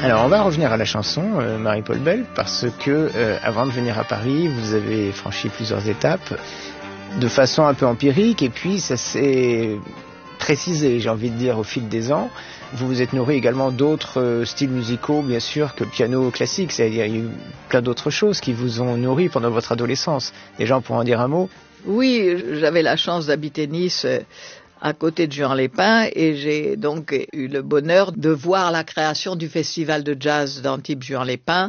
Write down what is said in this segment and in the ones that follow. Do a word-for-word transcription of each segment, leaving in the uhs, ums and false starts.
Alors on va revenir à la chanson, euh, Marie-Paule Bell, parce que euh, avant de venir à Paris, vous avez franchi plusieurs étapes de façon un peu empirique, et puis ça s'est précisé, j'ai envie de dire, au fil des ans. Vous vous êtes nourri également d'autres euh, styles musicaux, bien sûr, que le piano classique, c'est-à-dire il y a eu plein d'autres choses qui vous ont nourri pendant votre adolescence. Les gens pourront en dire un mot? Oui, j'avais la chance d'habiter Nice, euh, à côté de Juan-les-Pins, et j'ai donc eu le bonheur de voir la création du festival de jazz d'Antibes-Juan-les-Pins.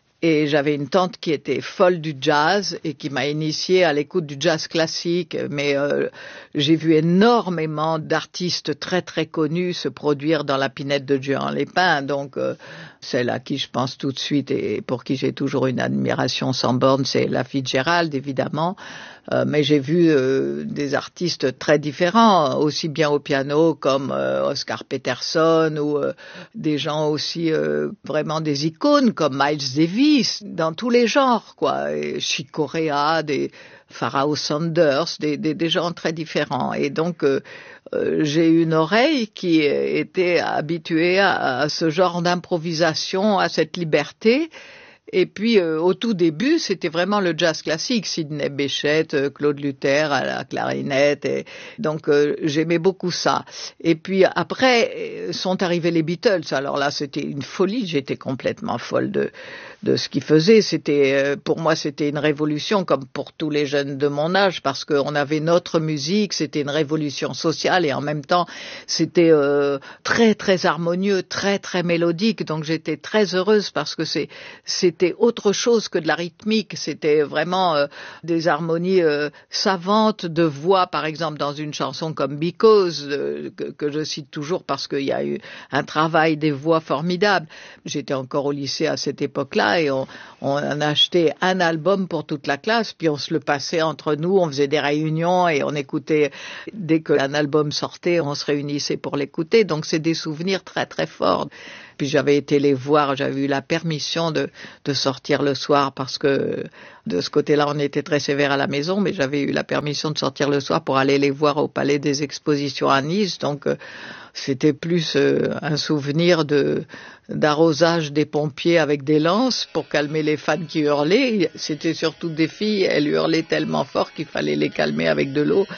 Et j'avais une tante qui était folle du jazz et qui m'a initiée à l'écoute du jazz classique. Mais euh, j'ai vu énormément d'artistes très très connus se produire dans la pinette de Juan-les-Pins. Donc euh, celle à qui je pense tout de suite et pour qui j'ai toujours une admiration sans borne, c'est Ella Fitzgerald, évidemment. Euh, mais j'ai vu euh, des artistes très différents, aussi bien au piano comme euh, Oscar Peterson, ou euh, des gens aussi euh, vraiment des icônes comme Miles Davis, dans tous les genres, quoi. Et Chick Corea, des Pharrell Sanders, des, des, des gens très différents. Et donc euh, euh, j'ai une oreille qui était habituée à, à ce genre d'improvisation, à cette liberté. Et puis euh, au tout début, c'était vraiment le jazz classique, Sidney Bechet, euh, Claude Luther à la clarinette, et donc euh, j'aimais beaucoup ça. Et puis après euh, sont arrivés les Beatles. Alors là, c'était une folie, j'étais complètement folle de de ce qu'ils faisaient. C'était euh, pour moi, c'était une révolution, comme pour tous les jeunes de mon âge, parce qu'on avait notre musique, c'était une révolution sociale, et en même temps, c'était euh, très très harmonieux, très très mélodique. Donc j'étais très heureuse parce que c'est c'est C'était autre chose que de la rythmique, c'était vraiment euh, des harmonies euh, savantes de voix, par exemple dans une chanson comme Because, euh, que, que je cite toujours parce qu'il y a eu un travail des voix formidable. J'étais encore au lycée à cette époque-là et on, on achetait un album pour toute la classe, puis on se le passait entre nous, on faisait des réunions et on écoutait, dès qu'un album sortait, on se réunissait pour l'écouter, donc c'est des souvenirs très très forts. Puis j'avais été les voir, j'avais eu la permission de, de sortir le soir parce que de ce côté-là, on était très sévère à la maison, mais j'avais eu la permission de sortir le soir pour aller les voir au Palais des Expositions à Nice. Donc euh, c'était plus euh, un souvenir de d'arrosage des pompiers avec des lances pour calmer les fans qui hurlaient. C'était surtout des filles, elles hurlaient tellement fort qu'il fallait les calmer avec de l'eau.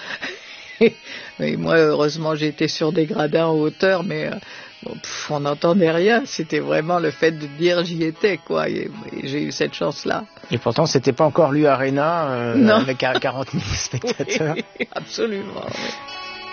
Et moi, heureusement, j'étais sur des gradins en hauteur, mais... Euh, Bon, pff, on n'entendait rien, c'était vraiment le fait de dire j'y étais, quoi, et, et j'ai eu cette chance-là. Et pourtant, c'était pas encore l'U Arena, euh, non. avec quarante mille spectateurs. Oui, absolument, oui.